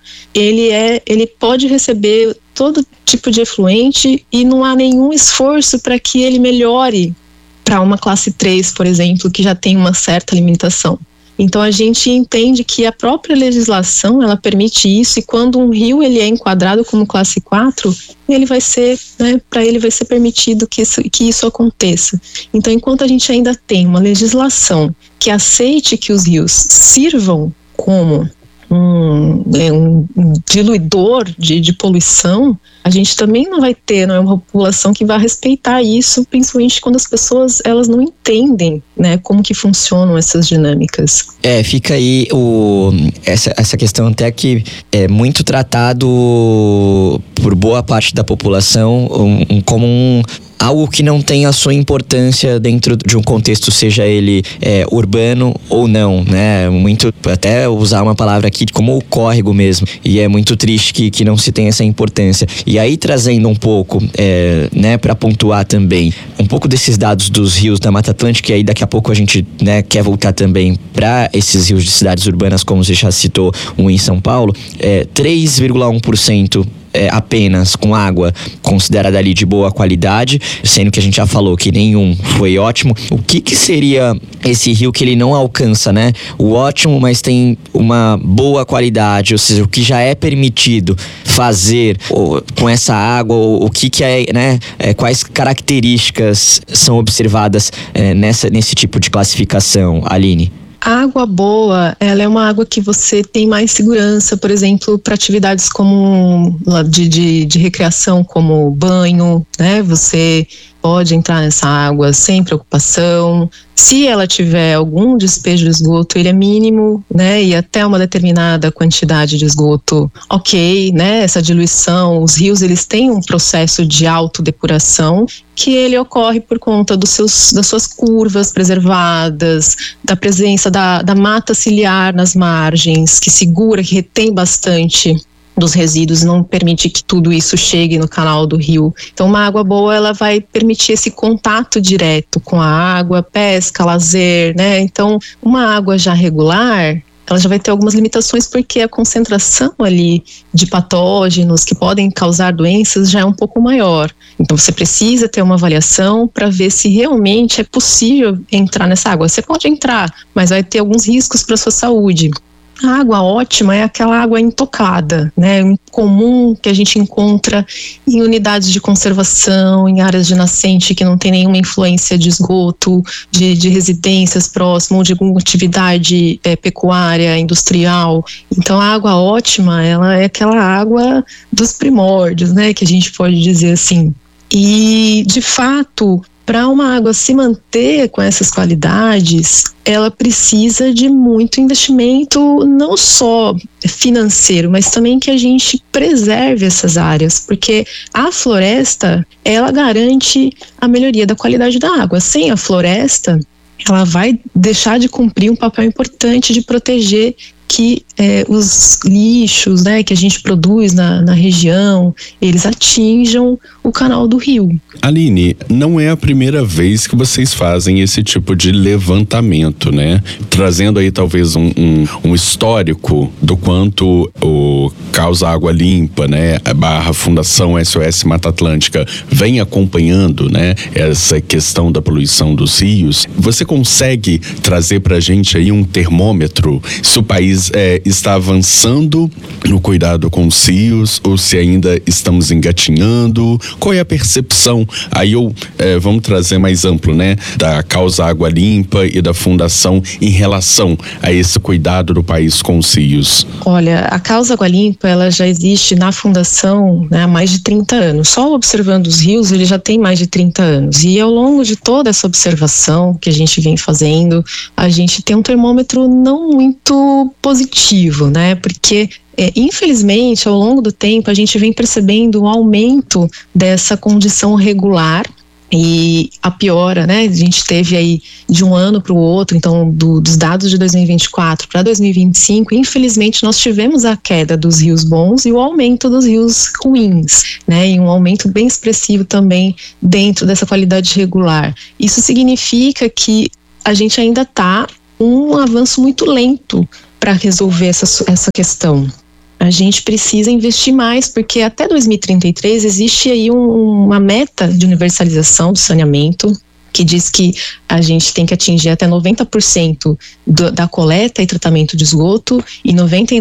ele pode receber todo tipo de efluente e não há nenhum esforço para que ele melhore para uma classe 3, por exemplo, que já tem uma certa limitação. Então a gente entende que a própria legislação, ela permite isso, e quando um rio ele é enquadrado como classe 4, ele vai ser, né, para ele vai ser permitido que isso aconteça. Então, enquanto a gente ainda tem uma legislação que aceite que os rios sirvam como um diluidor de poluição, a gente também não vai ter, não é uma população que vai respeitar isso, principalmente quando as pessoas, elas não entendem, né, como que funcionam essas dinâmicas. Fica aí essa questão até que é muito tratado por boa parte da população como algo que não tem a sua importância dentro de um contexto, seja ele urbano ou não, né? Muito, até usar uma palavra aqui como o córrego mesmo, e é muito triste que não se tenha essa importância. E aí, trazendo um pouco, né, para pontuar também, um pouco desses dados dos rios da Mata Atlântica, e aí daqui a pouco a gente, né, quer voltar também para esses rios de cidades urbanas, como você já citou, um em São Paulo, 3,1% apenas com água considerada ali de boa qualidade, sendo que a gente já falou que nenhum foi ótimo. O que seria esse rio que ele não alcança, né? O ótimo, mas tem uma boa qualidade, ou seja, o que já é permitido fazer com essa água, o que é, né? Quais características são observadas nesse tipo de classificação, Aline? A água boa, ela é uma água que você tem mais segurança, por exemplo, para atividades como de recreação, como banho, né? Você pode entrar nessa água sem preocupação. Se ela tiver algum despejo de esgoto, ele é mínimo, né? E até uma determinada quantidade de esgoto, ok, né? Essa diluição, os rios, eles têm um processo de autodepuração que ele ocorre por conta das suas curvas preservadas, da presença da mata ciliar nas margens, que segura, que retém bastante dos resíduos, não permite que tudo isso chegue no canal do rio. Então, uma água boa, ela vai permitir esse contato direto com a água, pesca, lazer, né? Então, uma água já regular, ela já vai ter algumas limitações, porque a concentração ali de patógenos que podem causar doenças já é um pouco maior. Então, você precisa ter uma avaliação para ver se realmente é possível entrar nessa água. Você pode entrar, mas vai ter alguns riscos para a sua saúde. A água ótima é aquela água intocada, né, comum, que a gente encontra em unidades de conservação, em áreas de nascente que não tem nenhuma influência de esgoto, de residências próximas, ou de alguma atividade pecuária, industrial. Então, a água ótima, ela é aquela água dos primórdios, né, que a gente pode dizer assim. E, de fato, para uma água se manter com essas qualidades, ela precisa de muito investimento, não só financeiro, mas também que a gente preserve essas áreas, porque a floresta, ela garante a melhoria da qualidade da água. Sem a floresta, ela vai deixar de cumprir um papel importante de proteger que os lixos, né, que a gente produz na região, eles atinjam o canal do rio. Aline, não é a primeira vez que vocês fazem esse tipo de levantamento, né? Trazendo aí talvez um histórico do quanto o Causa Água Limpa, né, a Fundação SOS Mata Atlântica vem acompanhando, né, essa questão da poluição dos rios. Você consegue trazer pra gente aí um termômetro se o país está avançando no cuidado com os rios ou se ainda estamos engatinhando? Qual é a percepção? Aí vamos trazer mais amplo, né, da Causa Água Limpa e da Fundação em relação a esse cuidado do país com os rios. Olha, a Causa Água Limpa, ela já existe na Fundação, né, há mais de 30 anos. Só observando os rios, ele já tem mais de 30 anos. E ao longo de toda essa observação que a gente vem fazendo, a gente tem um termômetro não muito positivo, né, porque infelizmente, ao longo do tempo, a gente vem percebendo um aumento dessa condição regular e a piora, né? A gente teve aí de um ano para o outro, então dos dados de 2024 para 2025, infelizmente nós tivemos a queda dos rios bons e o aumento dos rios ruins, né? E um aumento bem expressivo também dentro dessa qualidade regular. Isso significa que a gente ainda está um avanço muito lento para resolver essa questão. A gente precisa investir mais, porque até 2033 existe aí uma meta de universalização do saneamento, que diz que a gente tem que atingir até 90% da coleta e tratamento de esgoto e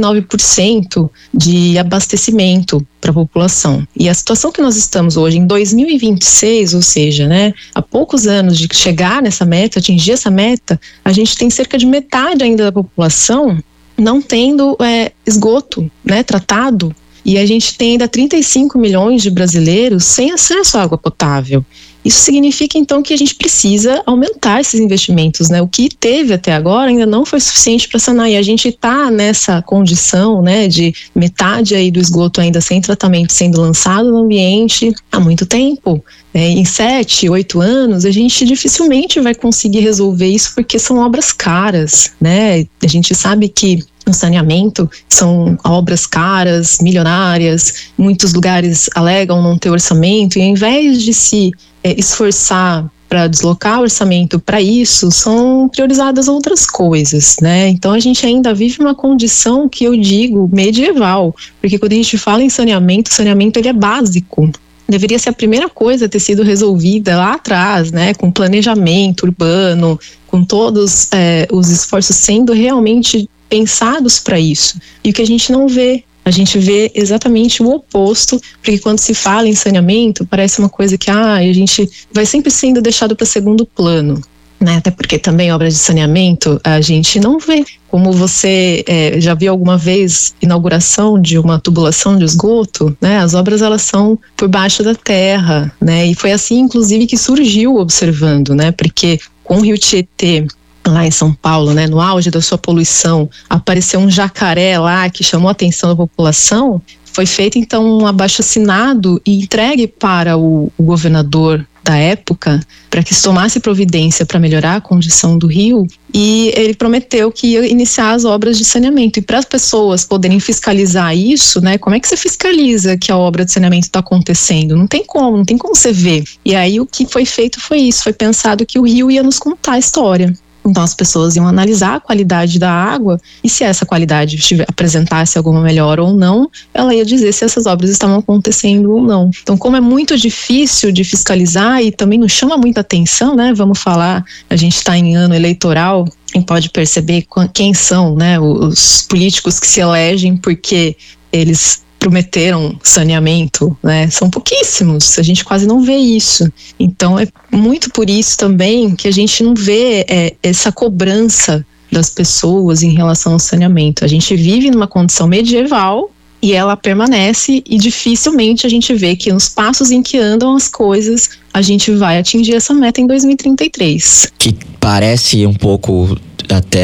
99% de abastecimento para a população. E a situação que nós estamos hoje, em 2026, ou seja, né, há poucos anos de chegar nessa meta, atingir essa meta, a gente tem cerca de metade ainda da população não tendo esgoto, né, tratado, e a gente tem ainda 35 milhões de brasileiros sem acesso à água potável. Isso significa, então, que a gente precisa aumentar esses investimentos, né? O que teve até agora ainda não foi suficiente para sanar, e a gente está nessa condição, né, de metade aí do esgoto ainda sem tratamento sendo lançado no ambiente há muito tempo. Em 7, 8 anos, a gente dificilmente vai conseguir resolver isso, porque são obras caras, né? A gente sabe que o saneamento são obras caras, milionárias, muitos lugares alegam não ter orçamento, e ao invés de se esforçar para deslocar o orçamento para isso, são priorizadas outras coisas, né? Então a gente ainda vive uma condição que eu digo medieval, porque quando a gente fala em saneamento, o saneamento ele é básico. Deveria ser a primeira coisa a ter sido resolvida lá atrás, né, com planejamento urbano, com todos os esforços sendo realmente pensados para isso. E o que a gente não vê, a gente vê exatamente o oposto, porque quando se fala em saneamento, parece uma coisa que a gente vai sempre sendo deixado para segundo plano, né? Até porque também obras de saneamento a gente não vê. Como você já viu alguma vez inauguração de uma tubulação de esgoto, né? As obras elas são por baixo da terra, né? E foi assim, inclusive, que surgiu Observando, né? Porque com o Rio Tietê lá em São Paulo, né, no auge da sua poluição, apareceu um jacaré lá que chamou a atenção da população. Foi feito então um abaixo-assinado e entregue para o governador da época para que se tomasse providência para melhorar a condição do rio, e ele prometeu que ia iniciar as obras de saneamento. E para as pessoas poderem fiscalizar isso, né, como é que você fiscaliza que a obra de saneamento está acontecendo? Não tem como você ver. E aí o que foi feito foi isso, foi pensado que o rio ia nos contar a história. Então as pessoas iam analisar a qualidade da água, e se essa qualidade apresentasse alguma melhora ou não, ela ia dizer se essas obras estavam acontecendo ou não. Então, como é muito difícil de fiscalizar e também não chama muita atenção, né? Vamos falar, a gente está em ano eleitoral, quem pode perceber quem são, né, os políticos que se elegem porque eles prometeram saneamento, né? São pouquíssimos, a gente quase não vê isso. Então é muito por isso também que a gente não vê essa cobrança das pessoas em relação ao saneamento. A gente vive numa condição medieval e ela permanece, e dificilmente a gente vê que nos passos em que andam as coisas a gente vai atingir essa meta em 2033. Que parece um pouco até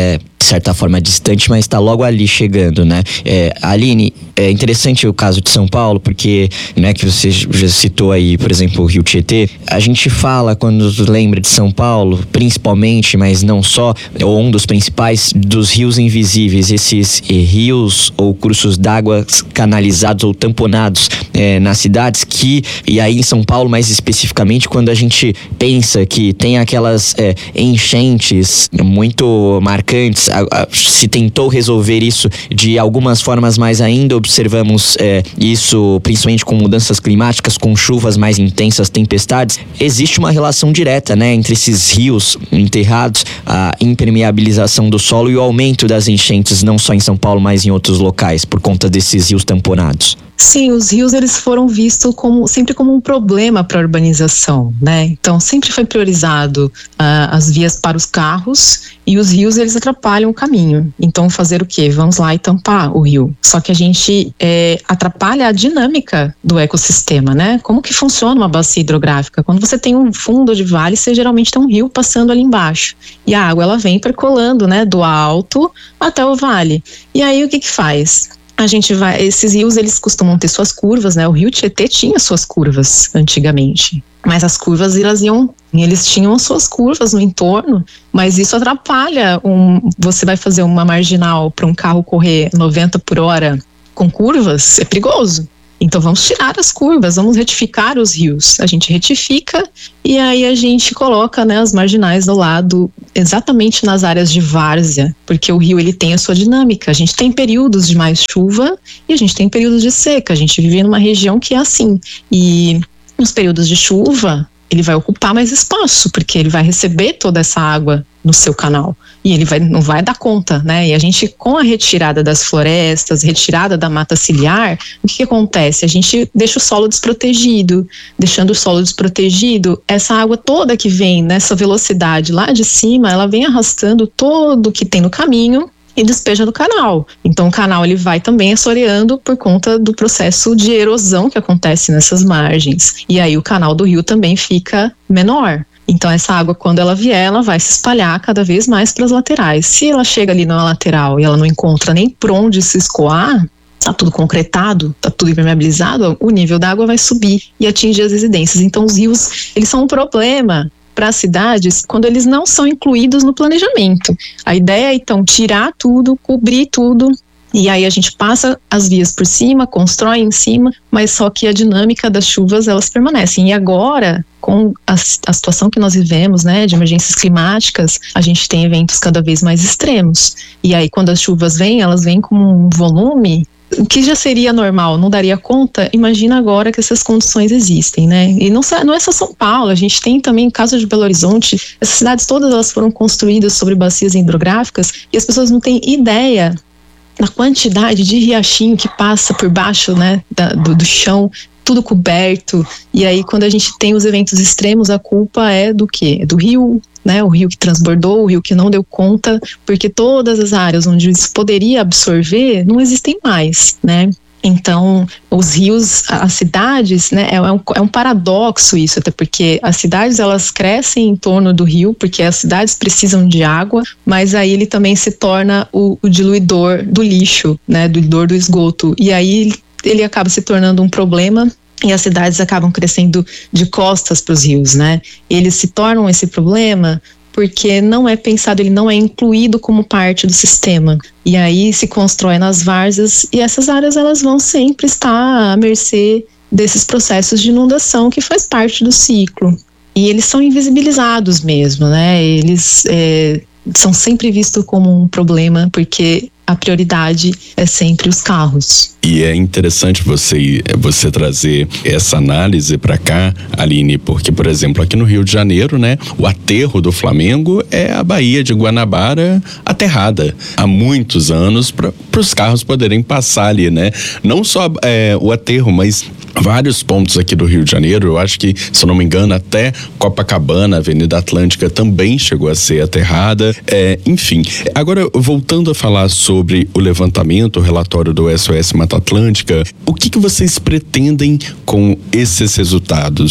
de certa forma distante, mas está logo ali chegando, né? Aline, é interessante o caso de São Paulo, porque, né, que você já citou aí, por exemplo, o Rio Tietê. A gente fala, quando lembra de São Paulo, principalmente, mas não só, ou um dos principais, dos rios invisíveis, esses rios ou cursos d'água canalizados ou tamponados nas cidades e aí em São Paulo, mais especificamente, quando a gente pensa que tem aquelas enchentes muito marcantes, se tentou resolver isso de algumas formas, mas ainda observamos isso principalmente com mudanças climáticas, com chuvas mais intensas, tempestades. Existe uma relação direta, né, entre esses rios enterrados, a impermeabilização do solo e o aumento das enchentes, não só em São Paulo, mas em outros locais, por conta desses rios tamponados. Sim, os rios eles foram vistos sempre como um problema para a urbanização, né? Então sempre foi priorizado as vias para os carros, e os rios eles atrapalham o caminho. Então fazer o quê? Vamos lá e tampar o rio. Só que a gente atrapalha a dinâmica do ecossistema, né? Como que funciona uma bacia hidrográfica? Quando você tem um fundo de vale, você geralmente tem um rio passando ali embaixo, e a água ela vem percolando, né, do alto até o vale. E aí o que faz? Esses rios eles costumam ter suas curvas, né? O Rio Tietê tinha suas curvas antigamente, mas as curvas eles tinham suas curvas no entorno, mas isso atrapalha. Você vai fazer uma marginal para um carro correr 90 por hora com curvas, é perigoso. Então vamos tirar as curvas, vamos retificar os rios. A gente retifica e aí a gente coloca, né, as marginais do lado, exatamente nas áreas de várzea, porque o rio ele tem a sua dinâmica. A gente tem períodos de mais chuva e a gente tem períodos de seca. A gente vive numa região que é assim. E nos períodos de chuva, ele vai ocupar mais espaço, porque ele vai receber toda essa água no seu canal. E ele não vai dar conta, né? E a gente, com a retirada das florestas, retirada da mata ciliar, o que acontece? A gente deixa o solo desprotegido. Deixando o solo desprotegido, essa água toda que vem nessa velocidade lá de cima, ela vem arrastando todo o que tem no caminho e despeja no canal. Então o canal ele vai também assoreando por conta do processo de erosão que acontece nessas margens. E aí o canal do rio também fica menor. Então essa água, quando ela vier, ela vai se espalhar cada vez mais para as laterais. Se ela chega ali na lateral e ela não encontra nem por onde se escoar, está tudo concretado, está tudo impermeabilizado, o nível da água vai subir e atingir as residências. Então os rios, eles são um problema para as cidades quando eles não são incluídos no planejamento. A ideia é então tirar tudo, cobrir tudo, e aí a gente passa as vias por cima, constrói em cima, mas só que a dinâmica das chuvas elas permanecem. E agora, com a situação que nós vivemos, né, de emergências climáticas, a gente tem eventos cada vez mais extremos. E aí quando as chuvas vêm, elas vêm com um volume que já seria normal, não daria conta. Imagina agora que essas condições existem, né? E não é só São Paulo, a gente tem também o caso de Belo Horizonte. Essas cidades todas elas foram construídas sobre bacias hidrográficas e as pessoas não têm ideia da quantidade de riachinho que passa por baixo, né, do chão, tudo coberto. E aí quando a gente tem os eventos extremos, a culpa é do quê? É do rio, né? O rio que transbordou, o rio que não deu conta, porque todas as áreas onde isso poderia absorver não existem mais, né? Então, os rios, as cidades, né, é um paradoxo isso, até porque as cidades elas crescem em torno do rio, porque as cidades precisam de água, mas aí ele também se torna o diluidor do lixo, né, diluidor do esgoto, e aí ele acaba se tornando um problema. E as cidades acabam crescendo de costas para os rios, né? Eles se tornam esse problema porque não é pensado, ele não é incluído como parte do sistema. E aí se constrói nas várzeas e essas áreas elas vão sempre estar à mercê desses processos de inundação que faz parte do ciclo. E eles são invisibilizados mesmo, né? Eles são sempre vistos como um problema porque a prioridade é sempre os carros. E é interessante você trazer essa análise para cá, Aline, porque, por exemplo, aqui no Rio de Janeiro, né, o aterro do Flamengo é a Baía de Guanabara aterrada há muitos anos para os carros poderem passar ali, né? Não só o aterro, mas vários pontos aqui do Rio de Janeiro. Eu acho que, se eu não me engano, até Copacabana, Avenida Atlântica também chegou a ser aterrada. Enfim, agora voltando a falar sobre o levantamento, o relatório do SOS Mata Atlântica, o que vocês pretendem com esses resultados?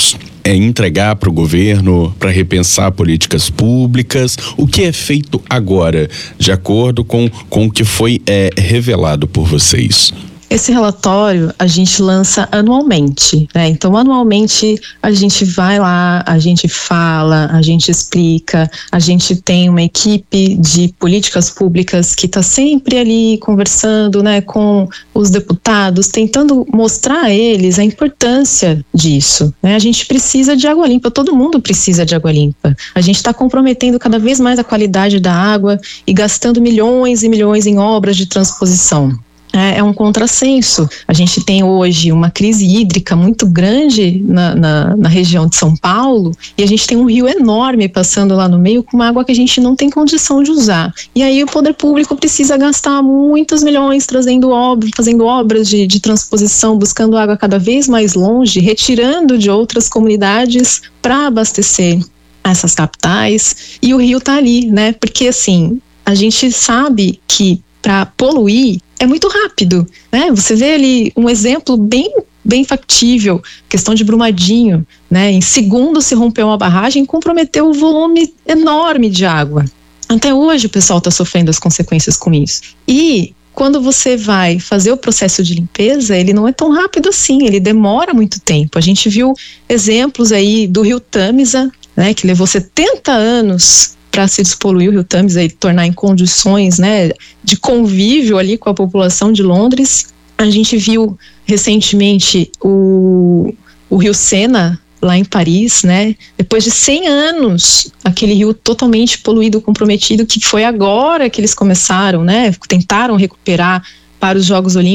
entregar para o governo para repensar políticas públicas? O que é feito agora, de acordo com o que foi revelado por vocês? Esse relatório a gente lança anualmente, né? Então, anualmente a gente vai lá, a gente fala, a gente explica, a gente tem uma equipe de políticas públicas que está sempre ali conversando, né, com os deputados, tentando mostrar a eles a importância disso, né? A gente precisa de água limpa, todo mundo precisa de água limpa. A gente está comprometendo cada vez mais a qualidade da água e gastando milhões e milhões em obras de transposição. É um contrassenso. A gente tem hoje uma crise hídrica muito grande na região de São Paulo e a gente tem um rio enorme passando lá no meio com uma água que a gente não tem condição de usar. E aí o poder público precisa gastar muitos milhões fazendo obras de transposição, buscando água cada vez mais longe, retirando de outras comunidades para abastecer essas capitais. E o rio está ali, né? Porque assim, a gente sabe que para poluir é muito rápido, né? Você vê ali um exemplo bem factível, questão de Brumadinho, né? Em segundos se rompeu uma barragem e comprometeu um volume enorme de água. Até hoje o pessoal está sofrendo as consequências com isso. E quando você vai fazer o processo de limpeza, ele não é tão rápido assim, ele demora muito tempo. A gente viu exemplos aí do rio Tâmisa, né? Que levou 70 anos para se despoluir o rio Tâmisa e tornar em condições, né, de convívio ali com a população de Londres. A gente viu recentemente o rio Sena, lá em Paris, né, depois de 100 anos, aquele rio totalmente poluído, comprometido, que foi agora que eles começaram, né, tentaram recuperar para os Jogos Olímpicos.